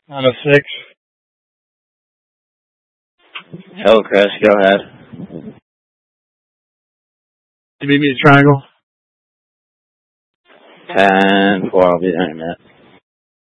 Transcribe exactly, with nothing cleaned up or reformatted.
On a six. Hillcrest, go ahead. You meet me at Triangle? ten four, I'll be there in a minute.